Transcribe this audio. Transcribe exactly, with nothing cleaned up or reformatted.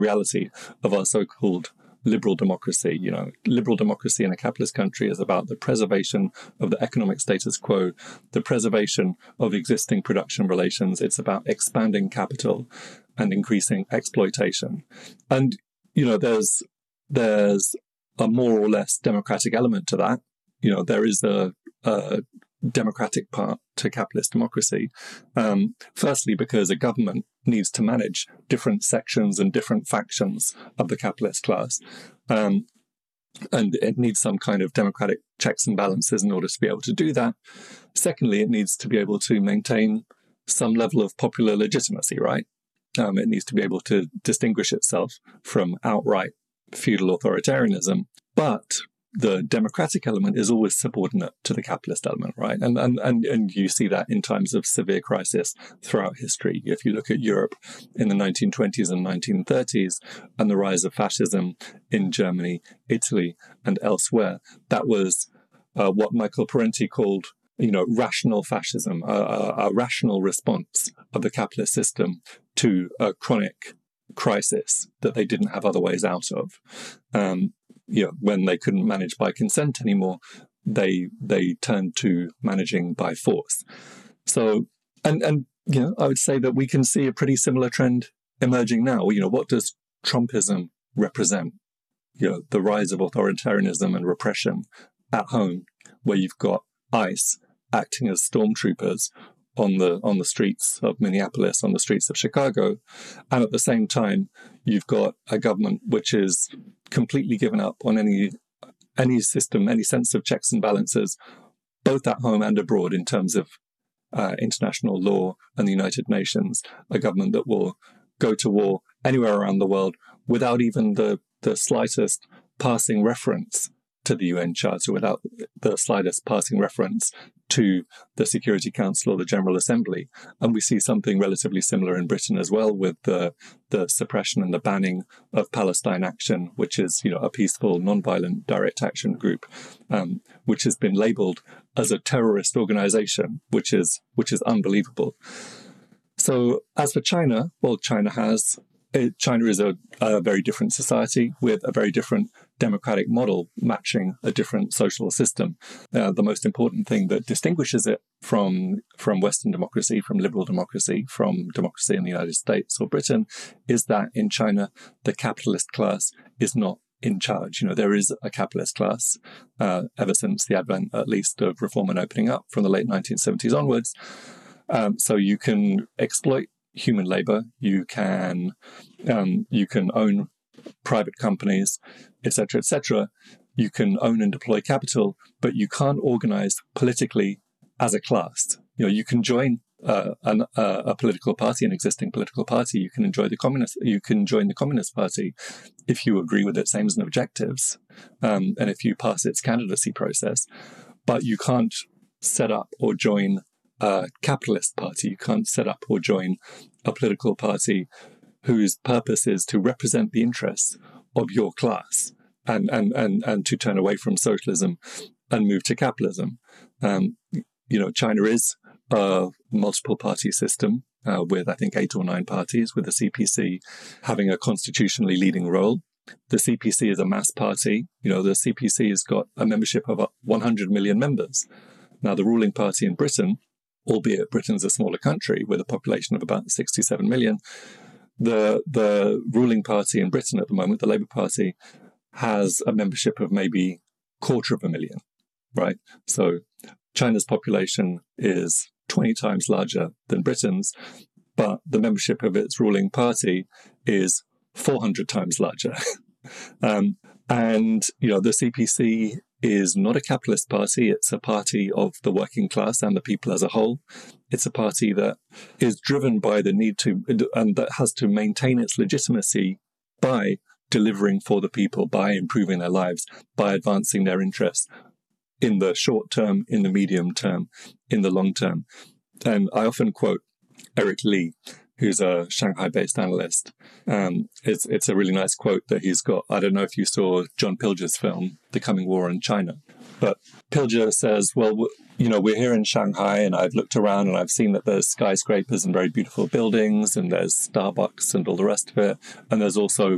reality of our so-called liberal democracy. You know, liberal democracy in a capitalist country is about the preservation of the economic status quo, the preservation of existing production relations. It's about expanding capital and increasing exploitation. And, you know, there's there's a more or less democratic element to that. You know, there is a, a democratic part to capitalist democracy. Um, firstly, because a government needs to manage different sections and different factions of the capitalist class. Um, and it needs some kind of democratic checks and balances in order to be able to do that. Secondly, it needs to be able to maintain some level of popular legitimacy, right? Um, it needs to be able to distinguish itself from outright feudal authoritarianism. But the democratic element is always subordinate to the capitalist element, right? And, and and and you see that in times of severe crisis throughout history. If you look at Europe in the nineteen twenties and nineteen thirties and the rise of fascism in Germany, Italy, and elsewhere, that was uh, what Michael Parenti called, you know, rational fascism, a, a, a rational response of the capitalist system to a chronic crisis that they didn't have other ways out of. Um, you know, when they couldn't manage by consent anymore, they they turned to managing by force. So, and and you know, I would say that we can see a pretty similar trend emerging now. You know, what does Trumpism represent? You know, the rise of authoritarianism and repression at home, where you've got ICE acting as stormtroopers on the on the streets of Minneapolis, on the streets of Chicago, and at the same time, you've got a government which is completely given up on any any system, any sense of checks and balances, both at home and abroad in terms of uh, international law and the United Nations. A government that will go to war anywhere around the world without even the the slightest passing reference to the U N Charter, without the slightest passing reference to the Security Council or the General Assembly. And we see something relatively similar in Britain as well, with the the suppression and the banning of Palestine Action, which is, you know, a peaceful, non-violent direct action group, um, which has been labelled as a terrorist organization, which is which is unbelievable. So as for China, well, China has It, China is a, a very different society with a very different democratic model matching a different social system. Uh, the most important thing that distinguishes it from, from Western democracy, from liberal democracy, from democracy in the United States or Britain, is that in China, the capitalist class is not in charge. You know, there is a capitalist class uh, ever since the advent, at least, of reform and opening up from the late nineteen seventies onwards. Um, so you can exploit human labor, you can um, you can own private companies, et cetera, et cetera. You can own and deploy capital, but you can't organize politically as a class. You know, you can join uh, an, uh, a political party, an existing political party. You can enjoy the communist. You can join the Communist Party if you agree with its aims and objectives, um, and if you pass its candidacy process. But you can't set up or join a capitalist party. You can't set up or join a political party whose purpose is to represent the interests of your class and and and, and to turn away from socialism and move to capitalism. Um, you know, China is a multiple party system uh, with, I think, eight or nine parties, with the C P C having a constitutionally leading role. The C P C is a mass party. You know, the C P C has got a membership of one hundred million members. Now, the ruling party in Britain, albeit Britain's a smaller country with a population of about sixty-seven million, the the ruling party in Britain at the moment, the Labour Party, has a membership of maybe quarter of a million, right? So China's population is twenty times larger than Britain's, but the membership of its ruling party is four hundred times larger. um, and, you know, the C P C is not a capitalist party. It's a party of the working class and the people as a whole. It's a party that is driven by the need to, and that has to maintain its legitimacy by delivering for the people, by improving their lives, by advancing their interests in the short term, in the medium term, in the long term. And I often quote Eric Lee, who's a Shanghai-based analyst. Um, it's it's a really nice quote that he's got. I don't know if you saw John Pilger's film, The Coming War in China, but Pilger says, well, you know, we're here in Shanghai and I've looked around and I've seen that there's skyscrapers and very beautiful buildings and there's Starbucks and all the rest of it. And there's also